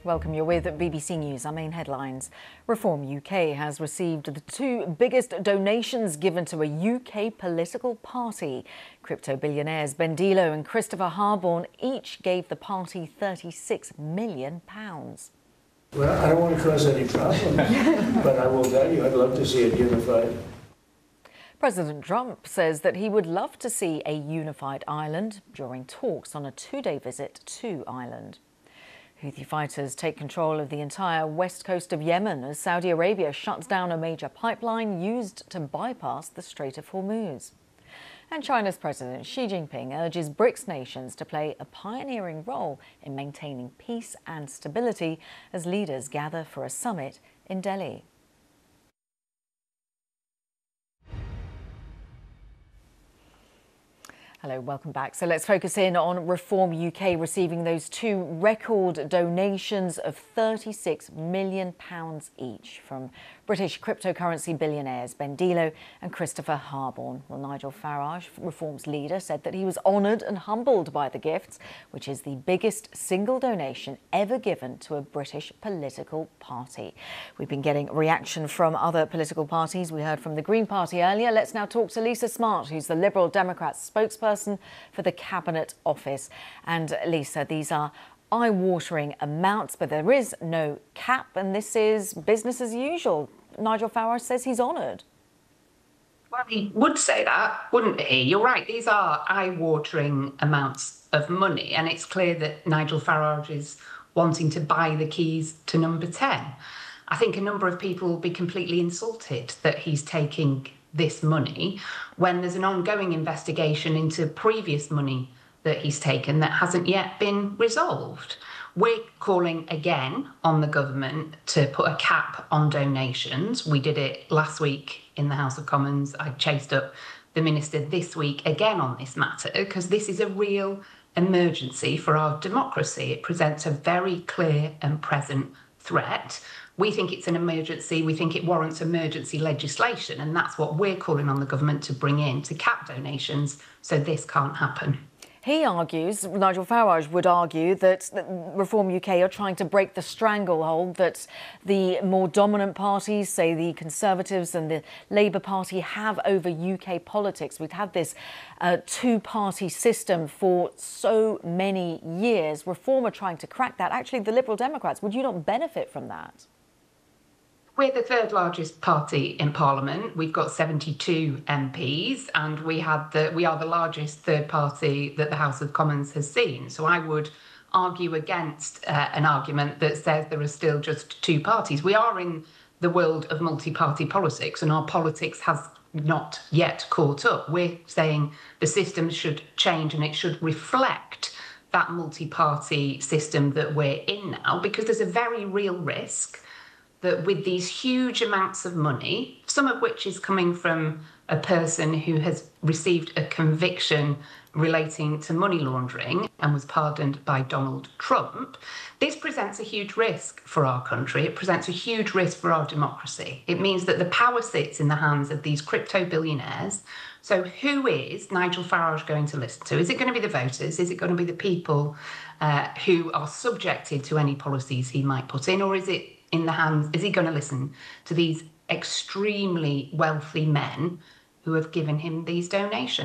Welcome, you're with BBC News. Our main headlines. Reform UK has received the two biggest donations given to a UK political party. Crypto billionaires Ben Dilo and Christopher Harborne each gave the party £36 million. Well, I don't want to cause any problems, but I will tell you I'd love to see it unified. President Trump says that he would love to see a unified Ireland during talks on a two-day visit to Ireland. Houthi fighters take control of the entire west coast of Yemen as Saudi Arabia shuts down a major pipeline used to bypass the Strait of Hormuz. And China's President Xi Jinping urges BRICS nations to play a pioneering role in maintaining peace and stability as leaders gather for a summit in Delhi. Hello, welcome back. So let's focus in on Reform UK receiving those two record donations of £36 million each from British cryptocurrency billionaires Ben Dilo and Christopher Harborne. Well, Nigel Farage, Reform's leader, said that he was honoured and humbled by the gifts, which is the biggest single donation ever given to a British political party. We've been getting reaction from other political parties. We heard from the Green Party earlier. Let's now talk to Lisa Smart, who's the Liberal Democrats spokesperson for the Cabinet Office. And Lisa, these are eye-watering amounts, but there is no cap, and this is business as usual. Nigel Farage says he's honoured. Well, he would say that, wouldn't he? You're right, these are eye-watering amounts of money, and it's clear that Nigel Farage is wanting to buy the keys to number 10. I think a number of people will be completely insulted that he's taking this money when there's an ongoing investigation into previous money that he's taken that hasn't yet been resolved. We're calling again on the government to put a cap on donations. We did it last week in the House of Commons. I chased up the Minister this week again on this matter because this is a real emergency for our democracy. It presents a very clear and present threat. We think it's an emergency. We think it warrants emergency legislation, and that's what we're calling on the government to bring in, to cap donations so this can't happen. He argues, Nigel Farage would argue, that Reform UK are trying to break the stranglehold that the more dominant parties, say the Conservatives and the Labour Party, have over UK politics. We've had this two-party system for so many years. Reform are trying to crack that. Actually, the Liberal Democrats, would you not benefit from that? We're the third largest party in Parliament. We've got 72 MPs, and we are the largest third party that the House of Commons has seen. So I would argue against an argument that says there are still just two parties. We are in the world of multi-party politics, and our politics has not yet caught up. We're saying the system should change and it should reflect that multi-party system that we're in now, because there's a very real risk that with these huge amounts of money, some of which is coming from a person who has received a conviction relating to money laundering and was pardoned by Donald Trump, this presents a huge risk for our country. It presents a huge risk for our democracy. It means that the power sits in the hands of these crypto billionaires. So who is Nigel Farage going to listen to? Is it going to be the voters? Is it going to be the people who are subjected to any policies he might put in? Or is it in the hands, is he going to listen to these extremely wealthy men who have given him these donations?